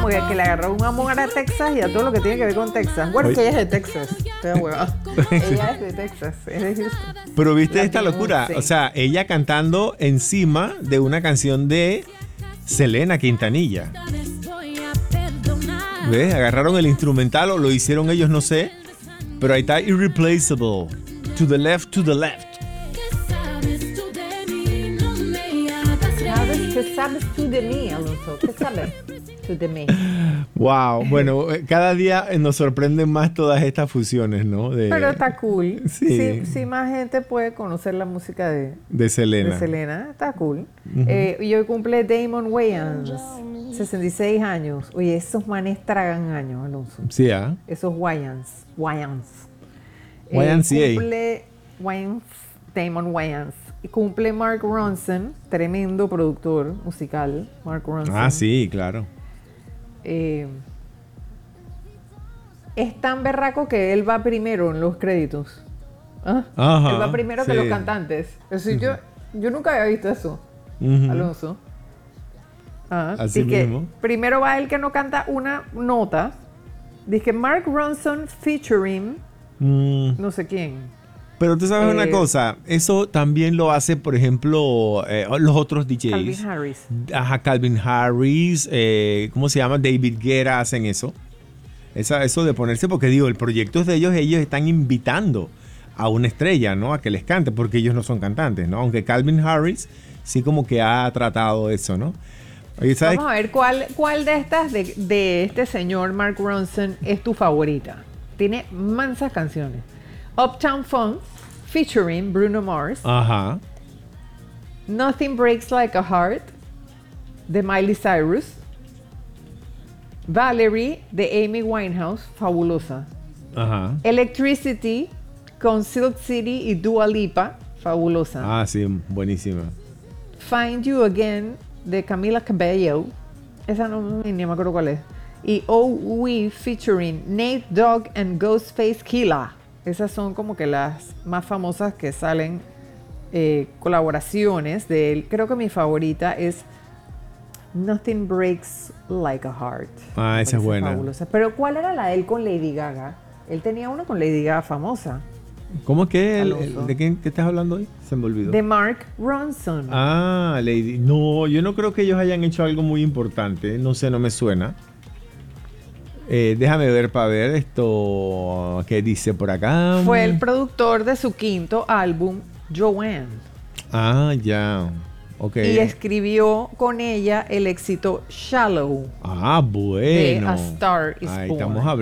Que le agarró un amor a Texas y a todo lo que tiene que ver con Texas. Bueno, es que ella es de Texas. Estoy huevada. Ella es de Texas, es de Houston. Pero viste esta locura, Sí. o sea, ella cantando encima de una canción de Selena Quintanilla. ¿Ves? Agarraron el instrumental o lo hicieron ellos, no sé. Pero ahí está Irreplaceable. To the left, to the left. ¿Qué sabes tú de mí, Alonso? ¿Qué sabes tú de mí? Wow, bueno, cada día nos sorprenden más todas estas fusiones, ¿no? Pero está cool. Sí. Si más gente puede conocer la música de Selena. De Selena, está cool. Y hoy cumple Damon Wayans, 66 años. Oye, esos manes tragan años, Alonso. Sí, ¿ah? Esos Wayans. YMCA. Cumple Damon Wayans. Y cumple Mark Ronson, tremendo productor musical, Mark Ronson. Ah, sí, claro. Es tan berraco que él va primero en los créditos. ¿Ah? Ajá, Él va primero que sí. los cantantes. Es decir, yo nunca había visto eso, Alonso. Así mismo. Primero va el que no canta una nota. Dice Mark Ronson featuring no sé quién. Pero tú sabes una cosa, eso también lo hace, por ejemplo, los otros DJs. Calvin Harris. Ajá, Calvin Harris, ¿cómo se llama? David Guetta hacen eso. Eso de ponerse, porque digo, el proyecto es de ellos están invitando a una estrella, ¿no? A que les cante, porque ellos no son cantantes, ¿no? Aunque Calvin Harris sí como que ha tratado eso, ¿no? Oye, ¿sabes? Vamos a ver cuál de estas de este señor Mark Ronson es tu favorita. Tiene mansas canciones. Uptown Funk featuring Bruno Mars. Ajá. Nothing Breaks Like a Heart de Miley Cyrus. Valerie de Amy Winehouse, fabulosa. Ajá. Electricity con Silk City y Dua Lipa, fabulosa. Ah, sí, buenísima. Find You Again de Camila Cabello, esa no ni me acuerdo cuál es. Y Oh We featuring Nate Dogg and Ghostface Killah. Esas son como que las más famosas que salen colaboraciones de él. Creo que mi favorita es Nothing Breaks Like a Heart. Ah, esa es buena. Fabulosa. Pero ¿cuál era la de él con Lady Gaga? Él tenía una con Lady Gaga famosa. ¿Cómo que? Alonso. ¿De qué estás hablando hoy? Se me olvidó. De Mark Ronson. Ah, Lady. No, yo no creo que ellos hayan hecho algo muy importante. No sé, no me suena. Déjame ver para ver esto. ¿Qué dice por acá? Fue el productor de su quinto álbum, Joanne. Ah, ya. Ok. Y escribió con ella el éxito Shallow Ah, de bueno. A Star Is Ahí Born. estamos hablando.